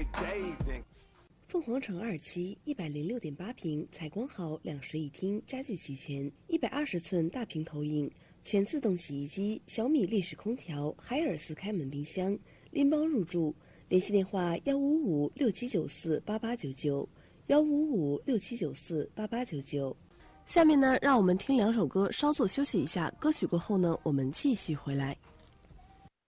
凤凰城2期106.8平，采光好，2室一厅，家具齐全，120寸大屏投影，全自动洗衣机，小米立式空调，海尔4开门冰箱，拎包入住。联系电话15567948899，15567948899。下面呢，让我们听2首歌，稍作休息一下。歌曲过后呢，我们继续回来。